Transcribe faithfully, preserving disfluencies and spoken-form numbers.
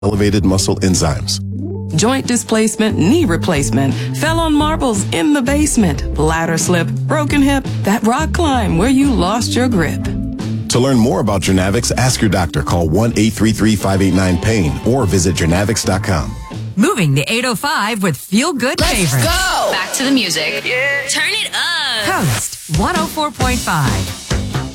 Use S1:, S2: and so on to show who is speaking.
S1: elevated muscle enzymes.
S2: Joint displacement, knee replacement, fell on marbles in the basement, ladder slip, broken hip, that rock climb where you lost your grip.
S1: To learn more about Journavx, ask your doctor. Call one eight three three, five eight nine, pain or visit journavx dot com.
S3: Moving the eight oh five with Feel Good
S4: Let's
S3: favorites.
S4: go! Back to the music.
S5: Yeah.
S4: Turn it up.
S3: Coast one oh four point five.